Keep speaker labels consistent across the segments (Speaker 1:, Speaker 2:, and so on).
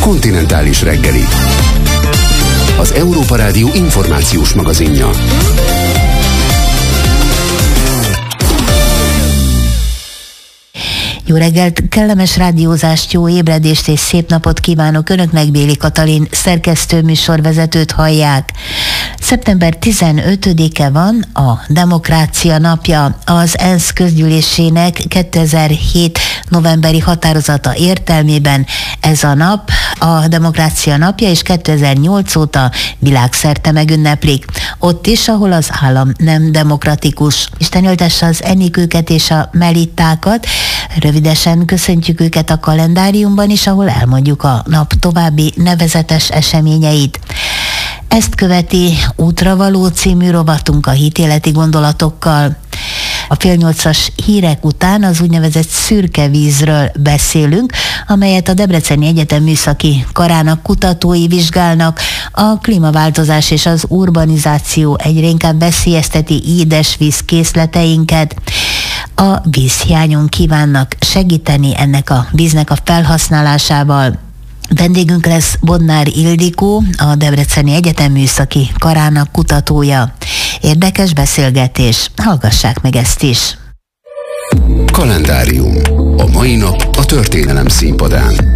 Speaker 1: Kontinentális reggeli. Az Európa Rádió információs magazinja.
Speaker 2: Jó reggelt, kellemes rádiózást, jó ébredést és szép napot kívánok Önöknek, Béli Katalin szerkesztő műsorvezetőt hallják. Szeptember 15-e van a Demokrácia napja, az ENSZ közgyűlésének 2007 novemberi határozata értelmében ez a nap a Demokrácia napja, és 2008 óta világszerte megünneplik. Ott is, ahol az állam nem demokratikus. Isten éltesse az Enikőket és a Melittákat. Rövidesen köszöntjük őket a kalendáriumban is, ahol elmondjuk a nap további nevezetes eseményeit. Ezt követi Útravaló című rovatunk a hitéleti gondolatokkal. A 7:30 hírek után az úgynevezett szürke vízről beszélünk, amelyet a Debreceni Egyetem műszaki karának kutatói vizsgálnak. A klímaváltozás és az urbanizáció egyre inkább veszélyezteti édesvíz készleteinket. A vízhiányon kívánnak segíteni ennek a víznek a felhasználásával. Vendégünk lesz Bodnár Ildikó, a Debreceni Egyetem műszaki karának kutatója. Érdekes beszélgetés, hallgassák meg ezt is.
Speaker 1: Kalendárium. A mai nap a történelem színpadán.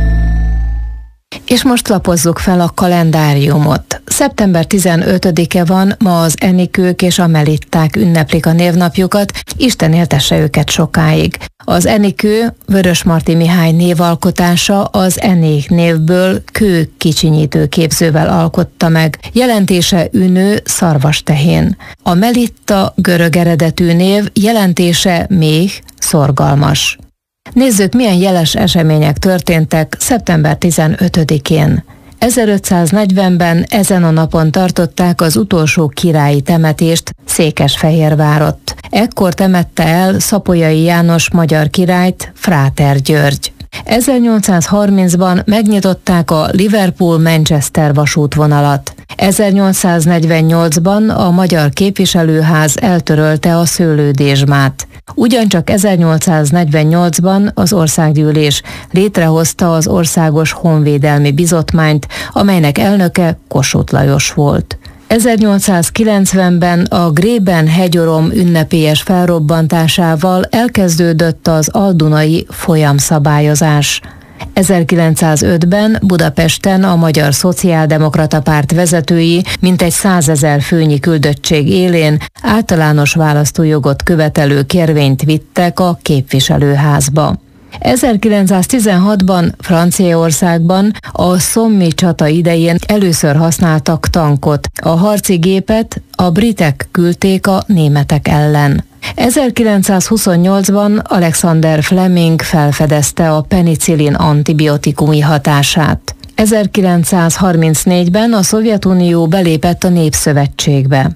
Speaker 3: És most lapozzuk fel a kalendáriumot. Szeptember 15-e van, ma az Enikők és a Melitták ünneplik a névnapjukat, Isten éltesse őket sokáig. Az Enikő Vörösmarty Mihály névalkotása, az Enék névből kő kicsinyítő képzővel alkotta meg. Jelentése ünő, szarvastehén. A Melitta görög eredetű név, jelentése méh, szorgalmas. Nézzük, milyen jeles események történtek szeptember 15-én. 1540-ben ezen a napon tartották az utolsó királyi temetést Székesfehérvárott. Ekkor temette el Szapolyai János magyar királyt Fráter György. 1830-ban megnyitották a Liverpool-Manchester vasútvonalat. 1848-ban a Magyar Képviselőház eltörölte a szőlődésmát. Ugyancsak 1848-ban az Országgyűlés létrehozta az Országos Honvédelmi Bizottmányt, amelynek elnöke Kossuth Lajos volt. 1890-ben a Grében-hegyorom ünnepélyes felrobbantásával elkezdődött az aldunai folyamszabályozás. 1905-ben Budapesten a Magyar Szociáldemokrata Párt vezetői mintegy 100 000 főnyi küldöttség élén általános választójogot követelő kérvényt vittek a képviselőházba. 1916-ban Franciaországban a Somme csata idején először használtak tankot. A harci gépet a britek küldték a németek ellen. 1928-ban Alexander Fleming felfedezte a penicillin antibiotikumi hatását. 1934-ben a Szovjetunió belépett a Népszövetségbe.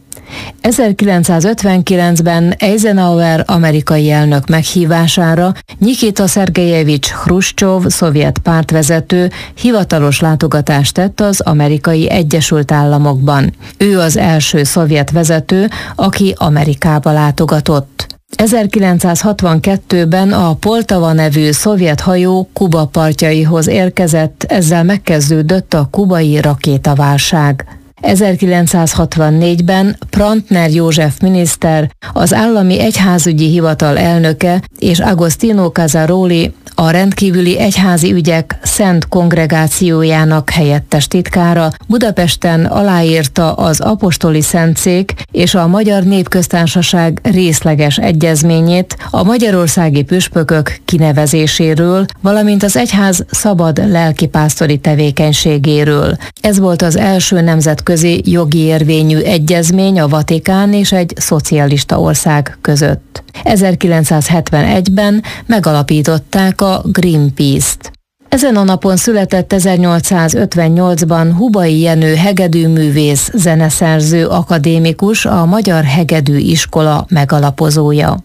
Speaker 3: 1959-ben Eisenhower amerikai elnök meghívására Nyikita Szergejevics Hruscsov szovjet pártvezető hivatalos látogatást tett az Amerikai Egyesült Államokban. Ő az első szovjet vezető, aki Amerikába látogatott. 1962-ben a Poltava nevű szovjet hajó Kuba partjaihoz érkezett, ezzel megkezdődött a kubai rakétaválság. 1964-ben Prantner József miniszter, az Állami Egyházügyi Hivatal elnöke és Agostino Casaroli, a rendkívüli egyházi ügyek Szent Kongregációjának helyettes titkára Budapesten aláírta az Apostoli Szentszék és a Magyar Népköztársaság részleges egyezményét a magyarországi püspökök kinevezéséről, valamint az egyház szabad lelkipásztori tevékenységéről. Ez volt az első nemzetközi jogi érvényű egyezmény a Vatikán és egy szocialista ország között. 1971-ben megalapították a Greenpeace-t. Ezen a napon született 1858-ban Hubai Jenő hegedűművész, zeneszerző, akadémikus, a Magyar Hegedű Iskola megalapozója.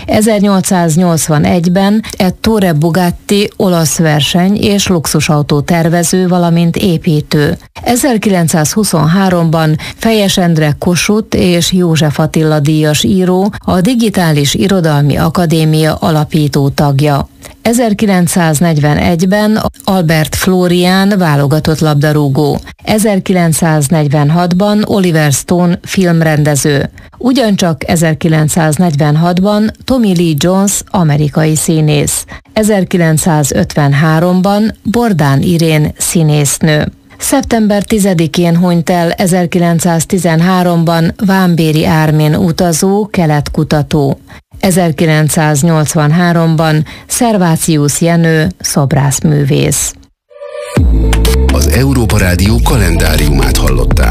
Speaker 3: 1881-ben Ettore Bugatti olasz verseny- és luxusautó tervező, valamint építő. 1923-ban Fejes Endre Kossuth és József Attila díjas író, a Digitális Irodalmi Akadémia alapító tagja. 1941-ben Albert Florian válogatott labdarúgó, 1946-ban Oliver Stone filmrendező, ugyancsak 1946-ban Tommy Lee Jones amerikai színész, 1953-ban Bordán Irén színésznő. Szeptember 10-én hunyt el 1913-ban Vámbéry Ármén utazó keletkutató. 1983-ban Szervácius Jenő szobrászművész.
Speaker 1: Az Európa Rádió kalendáriumát hallották.